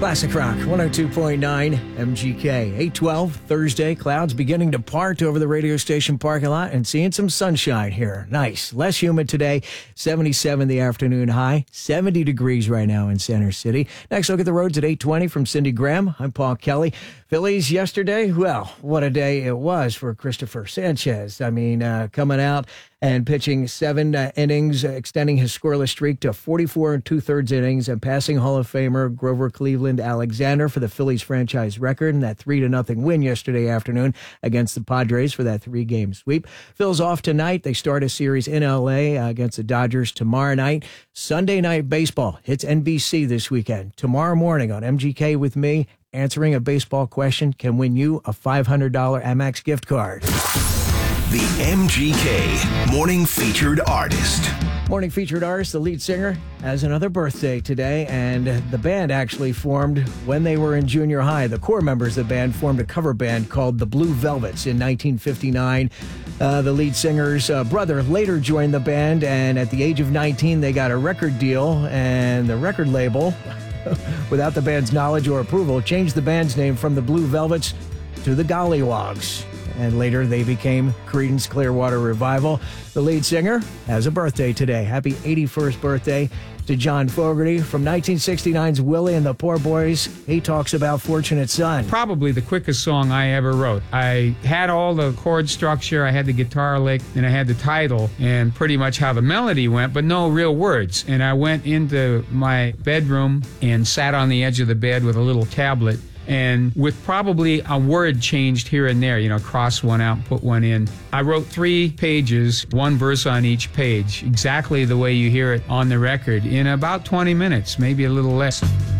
Classic Rock 102.9 MGK. 812 Thursday. Clouds beginning to part over the radio station parking lot and seeing some sunshine here. Nice. Less humid today. 77 the afternoon high. 70 degrees right now in Center City. Next look at the roads at 820 from Cindy Graham. I'm Paul Kelly. Phillies yesterday. Well, what a day it was for Christopher Sanchez. I mean, coming out and pitching 7 innings, extending his scoreless streak to 44 2/3 innings, and passing Hall of Famer Grover Cleveland Alexander for the Phillies franchise record in that 3-0 win yesterday afternoon against the Padres for that 3-game sweep. Phil's off tonight. They start a series in L.A. Against the Dodgers tomorrow night. Sunday Night Baseball hits NBC this weekend. Tomorrow morning on MGK with me, answering a baseball question can win you a $500 Amex gift card. The MGK Morning Featured Artist. Morning Featured Artist, the lead singer, has another birthday today, and the band actually formed when they were in junior high. The core members of the band formed a cover band called the Blue Velvets in 1959. The lead singer's brother later joined the band, and at the age of 19, they got a record deal, and the record label, without the band's knowledge or approval, changed the band's name from the Blue Velvets to the Gollywogs. And later they became Creedence Clearwater Revival. The lead singer has a birthday today. Happy 81st birthday to John Fogerty from 1969's Willie and the Poor Boys. He talks about Fortunate Son. Probably the quickest song I ever wrote. I had all the chord structure, I had the guitar lick, and I had the title and pretty much how the melody went, but no real words. And I went into my bedroom and sat on the edge of the bed with a little tablet, and with probably a word changed here and there, cross one out, put one in. I wrote 3 pages, 1 verse on each page, exactly the way you hear it on the record, in about 20 minutes, maybe a little less.